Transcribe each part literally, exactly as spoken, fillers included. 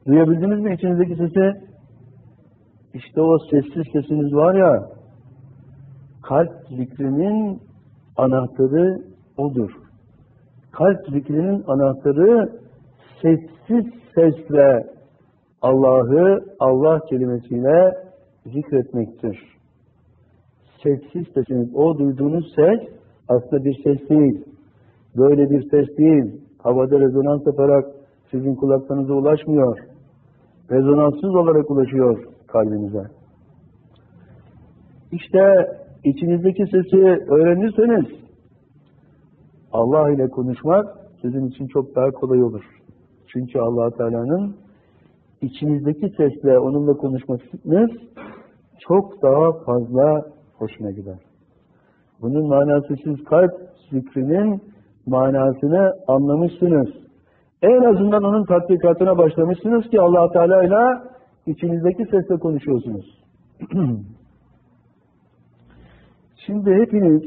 Duyabildiniz mi içinizdeki sesi? İşte o sessiz sesiniz var ya, kalp zikrinin anahtarı odur. Kalp zikrinin anahtarı sessiz sesle Allah'ı Allah kelimesiyle zikretmektir. Sessiz sesiniz, o duyduğunuz ses aslında bir ses değil. Böyle bir ses değil. Havada rezonans yaparak sizin kulaklarınıza ulaşmıyor. Rezonanssız olarak ulaşıyor kalbinize. İşte içinizdeki sesi öğrenirseniz Allah ile konuşmak sizin için çok daha kolay olur. Çünkü Allah Teala'nın içinizdeki sesle onunla konuşmanız çok daha fazla hoşuna gider. Bunun manası, siz kalp zikrinin manasını anlamışsınız. En azından onun tatbikatına başlamışsınız ki Allah Teala ile içinizdeki sesle konuşuyorsunuz. Şimdi hepiniz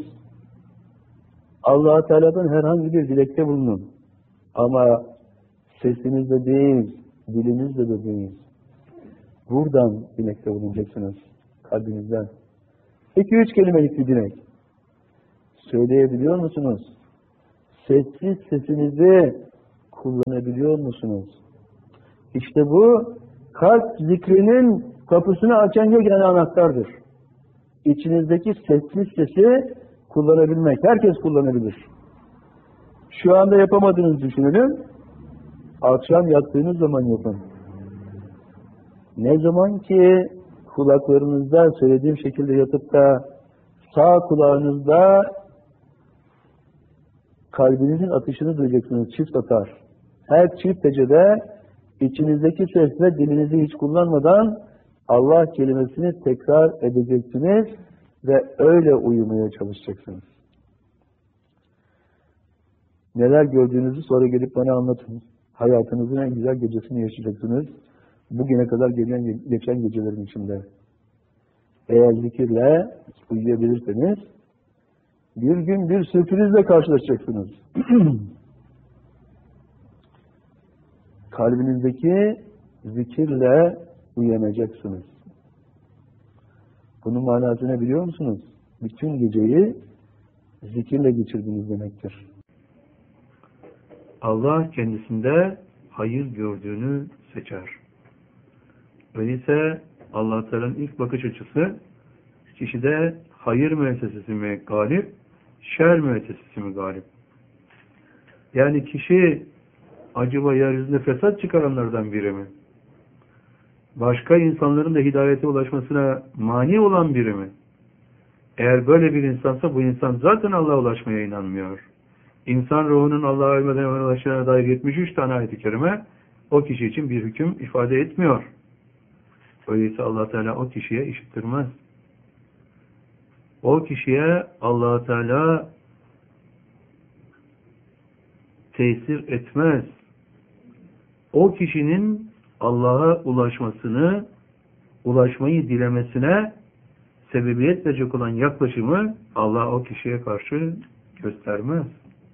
Allah Teala'dan herhangi bir dilekte bulunun. Ama sesinizle değil, dilinizle de değil. Buradan dilekte bulunacaksınız. Kalbinizden. İki üç kelimelik bir dilek. Söyleyebiliyor musunuz? Sessiz sesinizi kullanabiliyor musunuz? İşte bu kalp zikrinin kapısını açan yegane anahtardır. İçinizdeki sessiz sesi kullanabilmek. Herkes kullanabilir. Şu anda yapamadığınızı düşünelim. Akşam yattığınız zaman yapın. Ne zaman ki kulaklarınızda söylediğim şekilde yatıp da sağ kulağınızda kalbinizin atışını duyacaksınız. Çift atar. Her çift hecede içinizdeki sesle dilinizi hiç kullanmadan Allah kelimesini tekrar edeceksiniz ve öyle uyumaya çalışacaksınız. Neler gördüğünüzü sonra gelip bana anlatın. Hayatınızın en güzel gecesini yaşayacaksınız. Bugüne kadar gelen, geçen gecelerin içinde. Eğer zikirle uyuyabilirseniz bir gün bir sürprizle karşılaşacaksınız. Kalbinizdeki zikirle uyanacaksınız. Bunun manasını biliyor musunuz? Bütün geceyi zikirle geçirdiniz demektir. Allah kendisinde hayır gördüğünü seçer. Öyleyse Allah Teala'nın ilk bakış açısı kişide hayır müessesesi mi galip, şer müessesesi mi galip? Yani kişi acaba yeryüzünde fesat çıkaranlardan biri mi? Başka insanların da hidayete ulaşmasına mani olan biri mi? Eğer böyle bir insansa bu insan zaten Allah'a ulaşmaya inanmıyor. İnsan ruhunun Allah'a ölmeden evvel ulaşacağına dair yetmiş üç tane ayet-i kerime o kişi için bir hüküm ifade etmiyor. Öyleyse Allah Teala o kişiye işittirmez. O kişiye Allah Teala tesir etmez. O kişinin Allah'a ulaşmasını, ulaşmayı dilemesine sebebiyet verecek olan yaklaşımı Allah o kişiye karşı göstermez.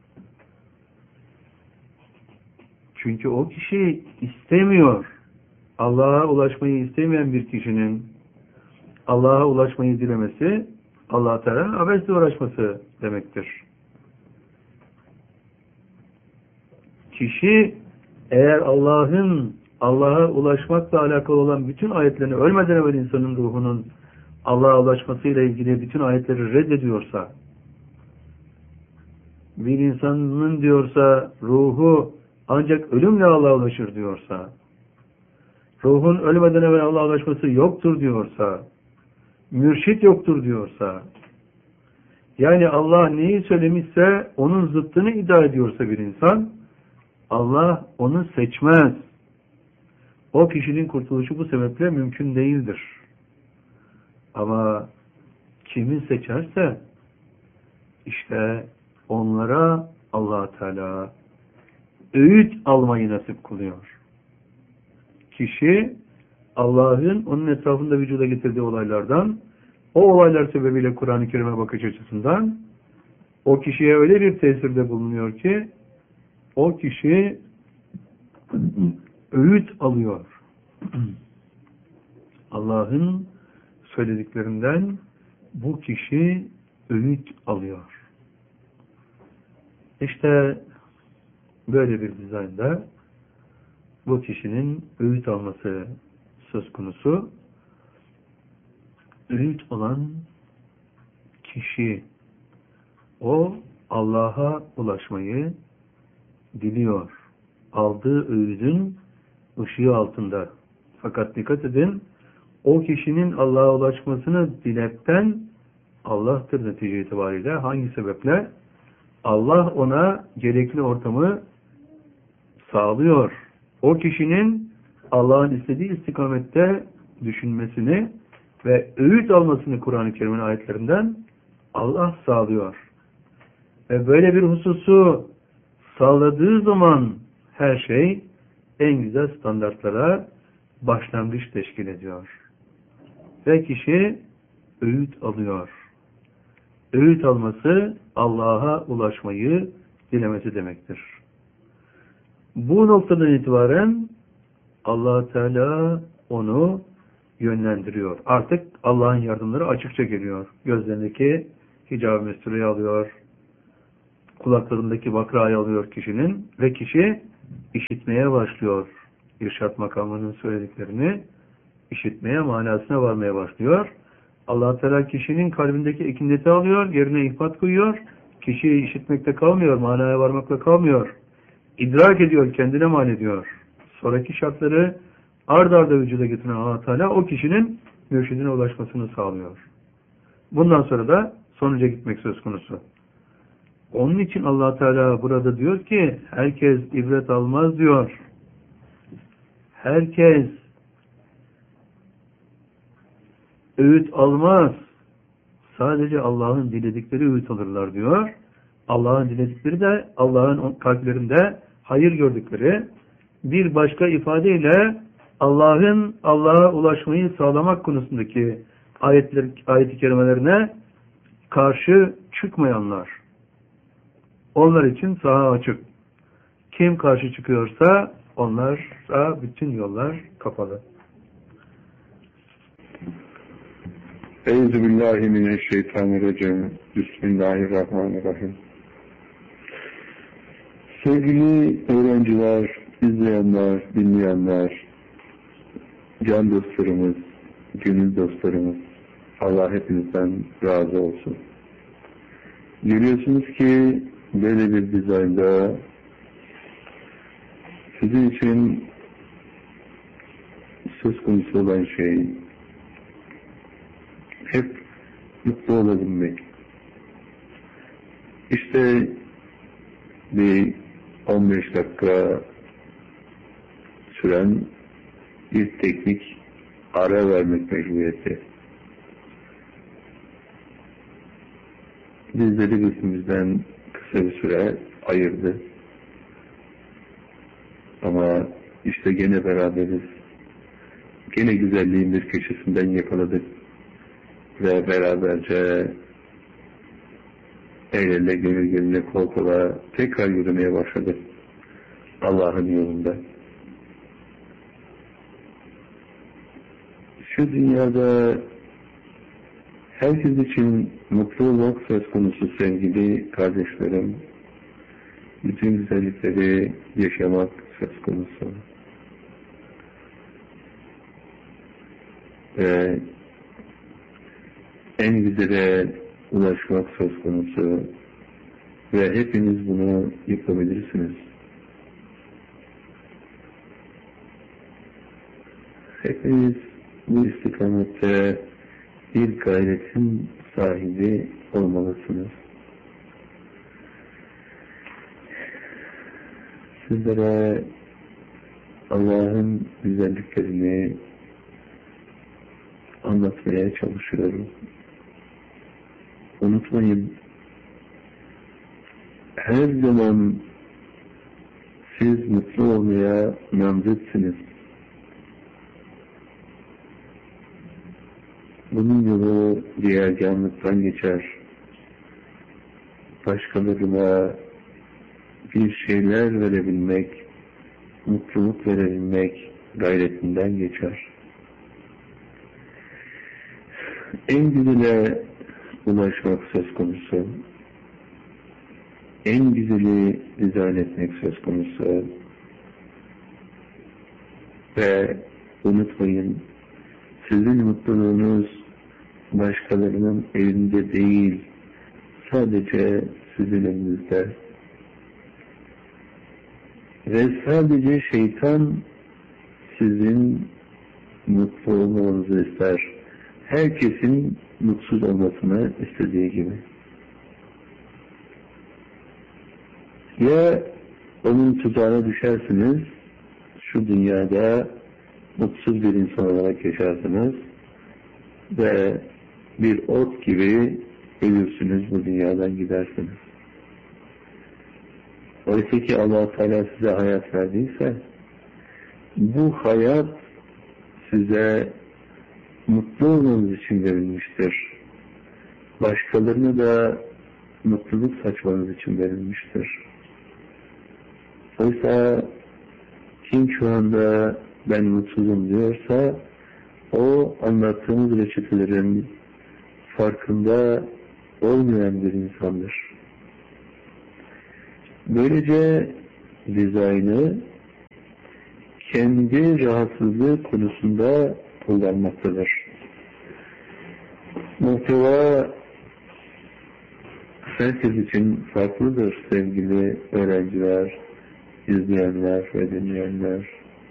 Çünkü o kişi istemiyor. Allah'a ulaşmayı istemeyen bir kişinin Allah'a ulaşmayı dilemesi Allah Teala'nın abesle uğraşması demektir. Kişi eğer Allah'ın Allah'a ulaşmakla alakalı olan bütün ayetlerini ölmeden evvel insanın ruhunun Allah'a ulaşmasıyla ilgili bütün ayetleri reddediyorsa, bir insanın diyorsa ruhu ancak ölümle Allah'a ulaşır diyorsa, ruhun ölmeden evvel Allah'a ulaşması yoktur diyorsa, mürşit yoktur diyorsa, yani Allah neyi söylemişse onun zıttını iddia ediyorsa bir insan, Allah onu seçmez. O kişinin kurtuluşu bu sebeple mümkün değildir. Ama kimi seçerse işte onlara Allah Teala öğüt almayı nasip kılıyor. Kişi Allah'ın onun etrafında vücuda getirdiği olaylardan, o olaylar sebebiyle Kur'an-ı Kerim'e bakış açısından o kişiye öyle bir tesirde bulunuyor ki o kişi öğüt alıyor. Allah'ın söylediklerinden bu kişi öğüt alıyor. İşte böyle bir dizaynda bu kişinin öğüt alması söz konusu. Öğüt olan kişi o Allah'a ulaşmayı diliyor. Aldığı öğüdün ışığı altında. Fakat dikkat edin, o kişinin Allah'a ulaşmasını diletten Allah'tır netice itibariyle. Hangi sebeple? Allah ona gerekli ortamı sağlıyor. O kişinin Allah'ın istediği istikamette düşünmesini ve öğüt almasını Kur'an-ı Kerim'in ayetlerinden Allah sağlıyor. Ve böyle bir hususu sağladığı zaman her şey en güzel standartlara başlangıç teşkil ediyor. Ve kişi öğüt alıyor. Öğüt alması Allah'a ulaşmayı dilemesi demektir. Bu noktadan itibaren Allah Teala onu yönlendiriyor. Artık Allah'ın yardımları açıkça geliyor. Gözlerindeki hicab-ı mestureyi alıyor. Kulaklarındaki bakrayı alıyor kişinin ve kişi işitmeye başlıyor. İrşad makamının söylediklerini işitmeye, manasına varmaya başlıyor. Allah Teala kişinin kalbindeki ekineti alıyor, yerine ihbat koyuyor. Kişi işitmekte kalmıyor, manaya varmakla kalmıyor. İdrak ediyor, kendine mal ediyor. Sonraki şartları ard arda vücuda getiren Allah Teala o kişinin mürşidine ulaşmasını sağlıyor. Bundan sonra da sonuca gitmek söz konusu. Onun için Allah Teala burada diyor ki herkes ibret almaz diyor. Herkes öğüt almaz. Sadece Allah'ın diledikleri öğüt alırlar diyor. Allah'ın diledikleri de Allah'ın kalplerinde hayır gördükleri. Bir başka ifadeyle Allah'ın Allah'a ulaşmayı sağlamak konusundaki ayetler, ayet-i kerimelerine karşı çıkmayanlar. Onlar için saha açık. Kim karşı çıkıyorsa onlara bütün yollar kapalı. Euzubillahimineşşeytanirracim. Bismillahirrahmanirrahim. Sevgili öğrenciler, izleyenler, dinleyenler, can dostlarımız, gönül dostlarımız, Allah hepinizden razı olsun. Görüyorsunuz ki böyle bir dizaynda sizin için söz konusu olan şey hep mutlu olabilmek. İşte bir on beş dakika süren bir teknik ara vermek mecburiyeti. Bizleri birbirimizdden kısa bir süre ayırdı. Ama işte gene beraberiz. Gene güzelliğin bir köşesinden yakaladık. Ve beraberce el ele, gönül gönüle, kol kola tekrar yürümeye başladık. Allah'ın yolunda. Şu dünyada herkes için mutlu olmak söz konusu sevgili kardeşlerim. Bütün güzellikleri yaşamak söz konusu. Ve en güzele ulaşmak söz konusu. Ve hepiniz bunu yapabilirsiniz. Hepiniz bu istikamette bir gayretin sahibi olmalısınız. Sizlere Allah'ın güzelliklerini anlatmaya çalışıyorum. Unutmayın, her zaman siz mutlu olmaya namzetsiniz. Bunun yolu diğerganlıktan geçer. Başkalarına bir şeyler verebilmek, mutluluk verebilmek, gayretinden geçer. En güzele ulaşmak söz konusu, en güzeli dizayn etmek söz konusu ve unutmayın, sizin mutluluğunuz başkalarının elinde değil, sadece sizin elinizde. Ve sadece şeytan sizin mutlu olmanızı ister. Herkesin mutsuz olmasını istediği gibi. Ya onun tuzağına düşersiniz, şu dünyada mutsuz bir insan olarak yaşarsınız ve bir ot gibi ölürsünüz, bu dünyadan gidersiniz. Oysa ki Allah-u Teala size hayat verdiyse, bu hayat size mutlu olmanız için verilmiştir. Başkalarına da mutluluk saçmanız için verilmiştir. Oysa kim şu anda ben mutsuzum diyorsa, o anlattığımız reçetelerin farkında olmayan bir insandır. Böylece dizaynı kendi rahatsızlığı konusunda kullanmaktadır. Muhteva herkes için farklıdır sevgili öğrenciler, izleyenler ve dinleyenler.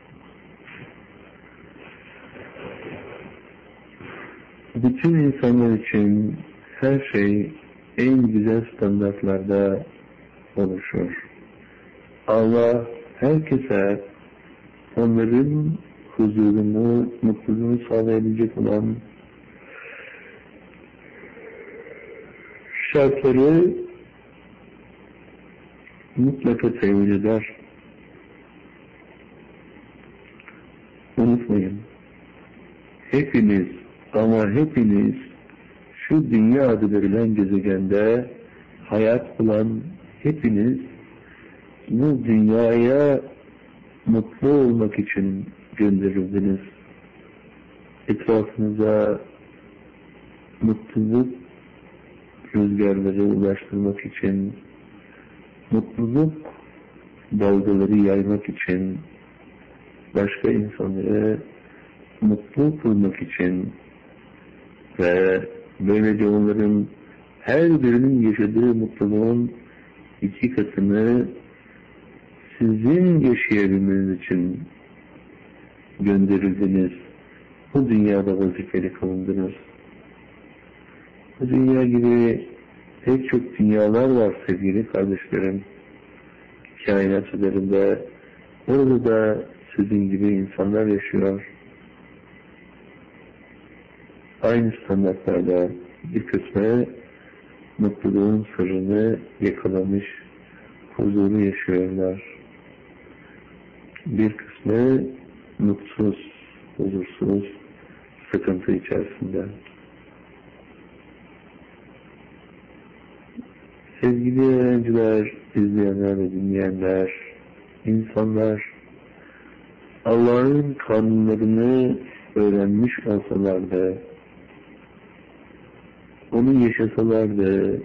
Bütün insanlar için her şey en güzel standartlarda oluşur. Allah herkese onların huzurunu, mutluluğunu sağlayabilecek olan şartları mutlaka temin eder. Unutmayın, hepiniz ama hepiniz şu dünya adı verilen gezegende hayat bulan hepiniz bu dünyaya mutlu olmak için gönderildiniz. Etrafınıza mutluluk rüzgarları ulaştırmak için, mutluluk dalgaları yaymak için, başka insanları mutlu kılmak için ve böylece onların her birinin yaşadığı mutluluğun iki katını sizin yaşayabilmeniz için gönderildiniz. Bu dünyada vazifeli kılındınız. Bu dünya gibi pek çok dünyalar var sevgili kardeşlerim. Kainat üzerinde, orada da sizin gibi insanlar yaşıyor. Aynı standartlarda bir kısmı mutluluğun sırrını yakalamış, huzuru yaşıyorlar. Bir kısmı mutsuz, huzursuz, sıkıntı içerisinde. Sevgili öğrenciler, izleyenler ve dinleyenler, insanlar Allah'ın kanunlarını öğrenmiş olsalardı, onu yaşasalardı,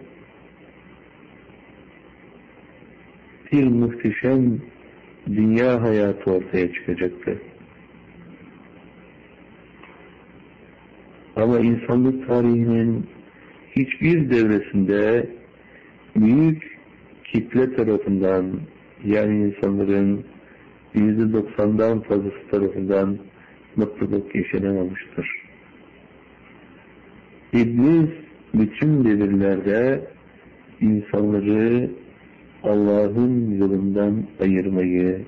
bir muhteşem dünya hayatı ortaya çıkacaktı. Ama insanlık tarihinin hiçbir devresinde büyük kitle tarafından, yani insanların yüzde doksandan fazlası tarafından mutluluk yaşanamamıştır. İblis bütün devirlerde insanları Allah'ın yolundan ayırmayı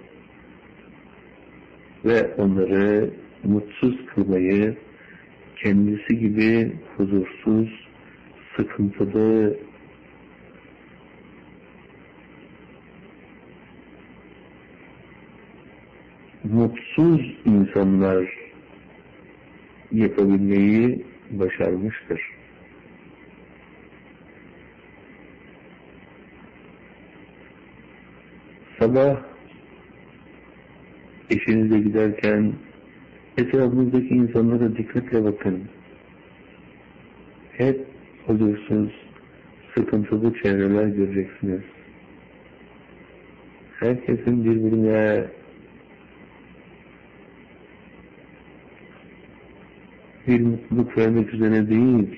ve onları mutsuz kılmayı, kendisi gibi huzursuz, sıkıntılı, mutsuz insanlar yapabilmeyi başarmıştır. Sabah işinize giderken etrafınızdaki insanlara dikkatle bakın. Hep huzursuz, sıkıntılı çevreler göreceksiniz. Herkesin birbirine bir mutluluk vermek üzere değil,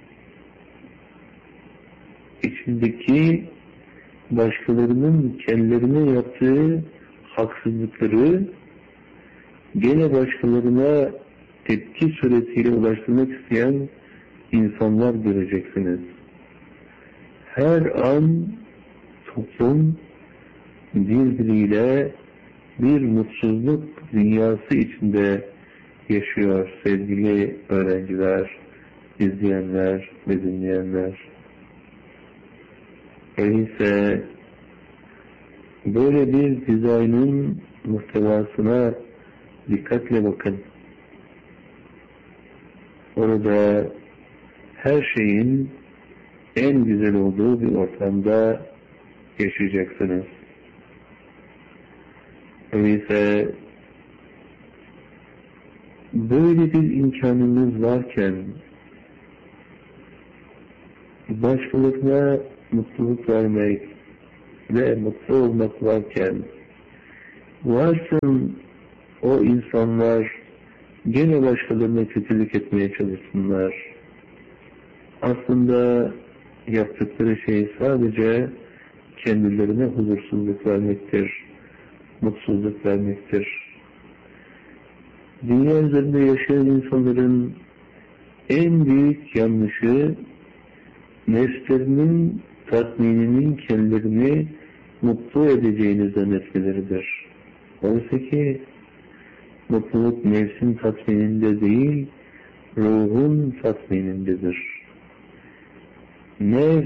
içindeki başkalarının kendilerine yaptığı haksızlıkları gene başkalarına tepki suretiyle ulaştırmak isteyen insanlar göreceksiniz. Her an toplum birbiriyle bir mutsuzluk dünyası içinde yaşıyor sevgili öğrenciler, izleyenler ve dinleyenler. Öyleyse böyle bir dizaynın muhtevasına dikkatle bakın. Orada her şeyin en güzel olduğu bir ortamda yaşayacaksınız. Öyleyse böyle bir imkanınız varken başkalarına mutluluk vermek ve mutlu olmak varken varsın o insanlar gene başkalarına kötülük etmeye çalışsınlar. Aslında yaptıkları şey sadece kendilerine huzursuzluk vermektir, mutsuzluk vermektir. Dünya üzerinde yaşayan insanların en büyük yanlışı nefslerinin tatmininin kendilerini mutlu edeceğini zannetmeleridir. Oysa ki mutluluk nefsin tatmininde değil, ruhun tatminindedir. Nefs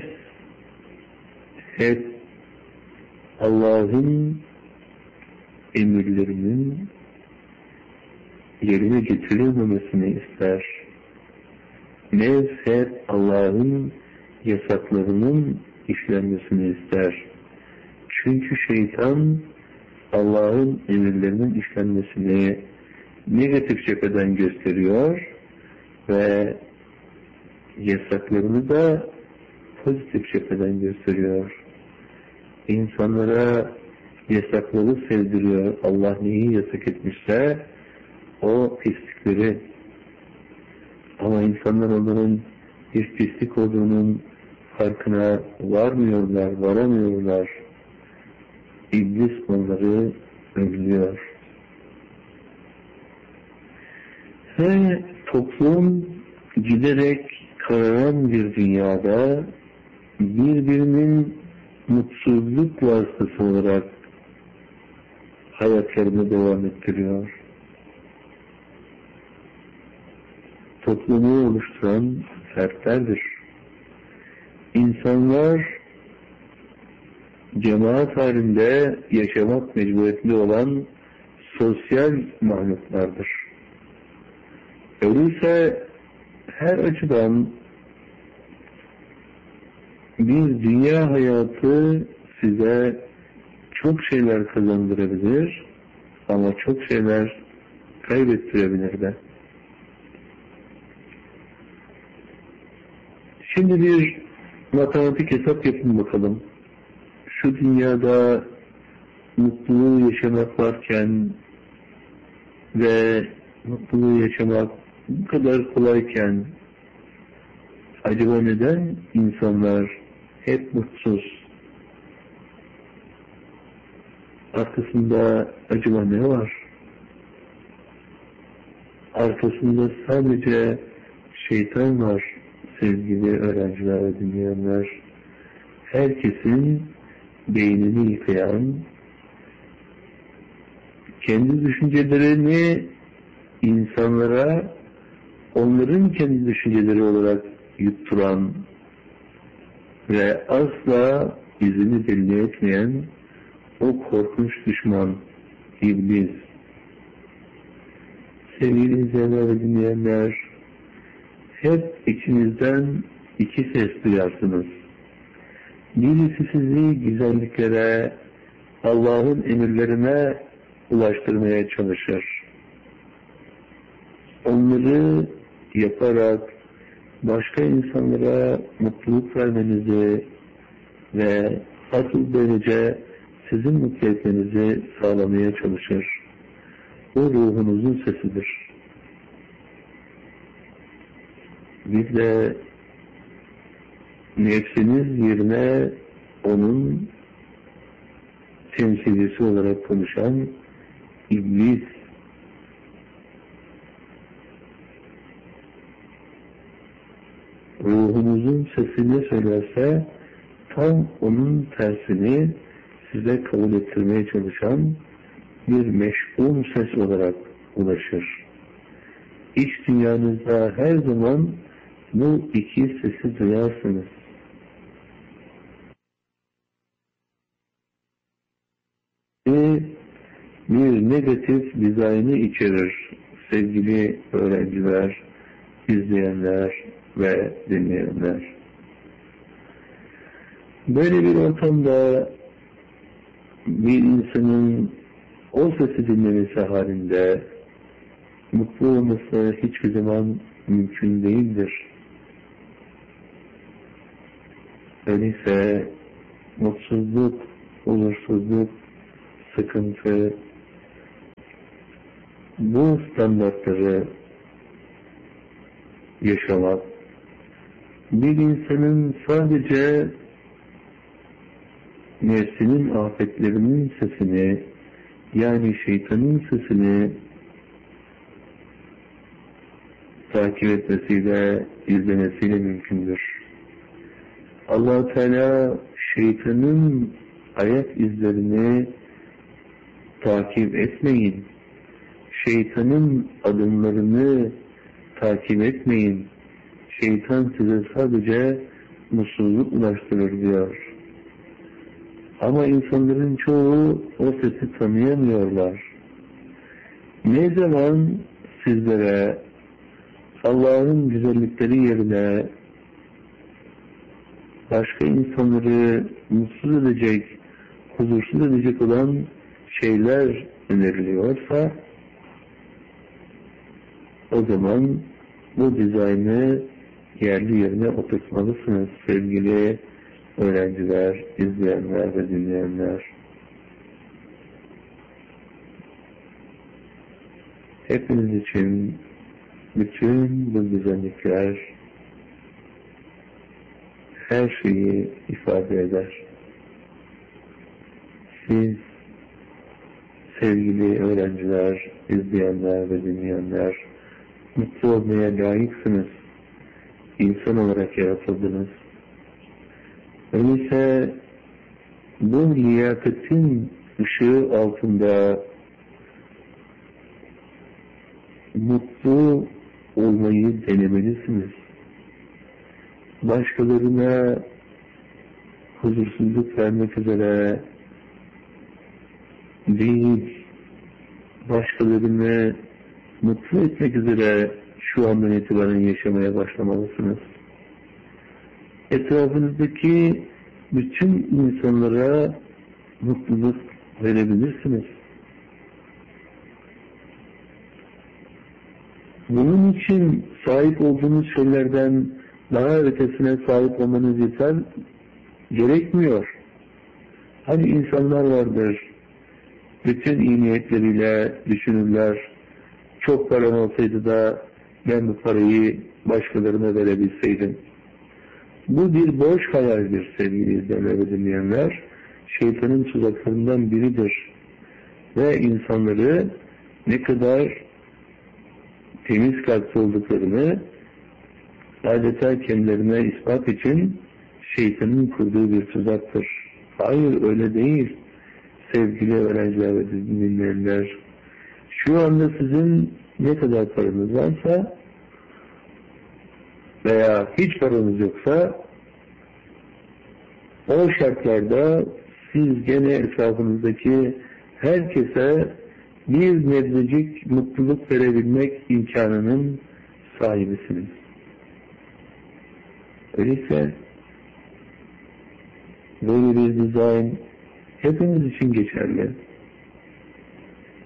hep Allah'ın emirlerinin yerine getirilmemesini ister. Nefs hep Allah'ın yasaklarının işlenmesini ister. Çünkü şeytan Allah'ın emirlerinin işlenmesini negatif cepheden gösteriyor ve yasaklarını da pozitif cepheden gösteriyor. İnsanlara yasakları sevdiriyor. Allah neyi yasak etmişse o pislikleri. Ama insanlar onların bir pislik olduğunun farkına varmıyorlar, varamıyorlar. İblis onları önlüyor. Ve toplum giderek kararan bir dünyada birbirinin mutsuzluk vasıtası olarak hayatlarını devam ettiriyor. Toplumu oluşturan fertlerdir. İnsanlar cemaat halinde yaşamak mecburiyetli olan sosyal mahluklardır. Öyleyse her açıdan bir dünya hayatı size çok şeyler kazandırabilir ama çok şeyler kaybettirebilir de. Şimdi bir matematik hesap yapın bakalım. Şu dünyada mutluluğu yaşamak varken ve mutluluğu yaşamak bu kadar kolayken acaba neden insanlar hep mutsuz? Arkasında acaba ne var? Arkasında sadece şeytan var sevgili öğrenciler ve dinleyenler. Herkesin beynini yıkayan, kendi düşüncelerini insanlara onların kendi düşünceleri olarak yutturan ve asla izini belli etmeyen o korkunç düşman İblis. Sevgili izleyenler ve dinleyenler, hep içinizden iki ses duyarsınız. Birisi sizi güzelliklere, Allah'ın emirlerine ulaştırmaya çalışır. Onları yaparak başka insanlara mutluluk vermenizi ve asıl derece sizin mutlu etmenizi sağlamaya çalışır. O ruhunuzun sesidir. Bir de nefsiniz yerine onun temsilcisi olarak konuşan iblis, ruhunuzun sesini söylerse tam onun tersini size kabul ettirmeye çalışan bir meş'um ses olarak ulaşır. İç dünyanızda her zaman bu iki sesi duyarsınız. Ve bir negatif dizaynı içerir sevgili öğrenciler, izleyenler ve dinleyenler. Böyle bir ortamda bir insanın o sesi dinlemesi halinde mutlu olması hiçbir zaman mümkün değildir. Öyleyse mutsuzluk, huzursuzluk, sıkıntı, bu standartları yaşamak, bir insanın sadece nefsinin afetlerinin sesini, yani şeytanın sesini takip etmesiyle, izlemesiyle mümkündür. Allah-u Teala şeytanın ayak izlerini takip etmeyin, şeytanın adımlarını takip etmeyin, şeytan size sadece mutsuzluk ulaştırır diyor. Ama insanların çoğu o sesi tanıyamıyorlar. Ne zaman sizlere Allah'ın güzellikleri yerine başka insanları mutsuz edecek, huzursuz edecek olan şeyler öneriliyorsa o zaman bu dizaynı yerli yerine oturtmalısınız sevgili öğrenciler, izleyenler ve dinleyenler. Hepiniz için bütün bu güzellikler her şeyi ifade eder. Siz sevgili öğrenciler, izleyenler ve dinleyenler mutlu olmaya layıksınız. İnsan olarak yaratıldınız. Öyleyse bu liyakatin ışığı altında mutlu olmayı denemelisiniz. Başkalarına huzursuzluk vermek üzere değil, başkalarını mutlu etmek üzere şu andan itibaren yaşamaya başlamalısınız. Etrafınızdaki bütün insanlara mutluluk verebilirsiniz. Bunun için sahip olduğunuz şeylerden daha ötesine sahip olmanız yeter, gerekmiyor. Hani insanlar vardır, bütün iyi niyetleriyle düşünürler, çok param olsaydı da ben bu parayı başkalarına verebilseydim. Bu bir boş hayaldir sevgili izleyenler ve dinleyenler. Şeytanın tuzaklarından biridir. Ve insanları ne kadar temiz kalpli olduklarını adeta kendilerine ispat için şeytanın kurduğu bir tuzaktır. Hayır, öyle değil sevgili öğrenciler ve dinleyenler. Şu anda sizin ne kadar paranız varsa veya hiç paranız yoksa o şartlarda siz gene etrafınızdaki herkese bir nebzecik mutluluk verebilmek imkanının sahibisiniz. Öyleyse böyle bir dizayn hepimiz için geçerli.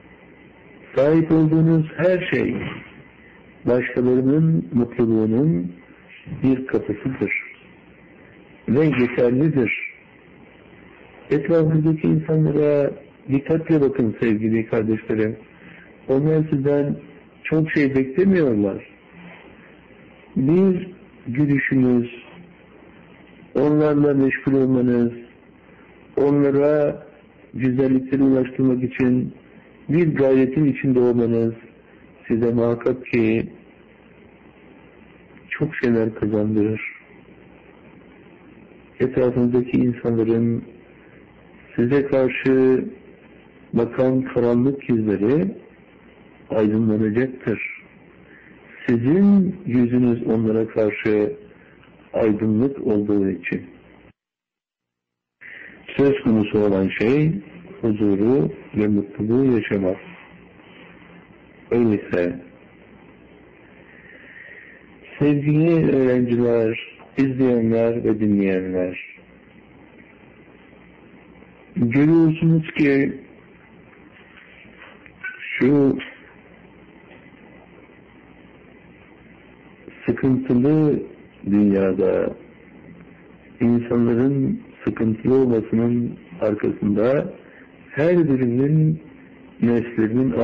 sahip olduğunuz her şey başkalarının mutluluğunun bir kapısıdır ve yeterlidir. Etrafınızdaki insanlara dikkatle bakın sevgili kardeşlerim. Onlar sizden çok şey beklemiyorlar. Bir gülüşünüz, onlarla meşgul olmanız, onlara güzellikleri ulaştırmak için bir gayretin içinde olmanız size muhakkak ki çok şeyler kazandırır. Etrafınızdaki insanların size karşı bakan karanlık yüzleri aydınlanacaktır. Sizin yüzünüz onlara karşı aydınlık olduğu için. Söz konusu olan şey huzuru ve mutluluğu yaşamak. Öyleyse sevgili öğrenciler, izleyenler ve dinleyenler, görüyorsunuz ki şu sıkıntılı dünyada insanların sıkıntılı olmasının arkasında her birinin neslerinin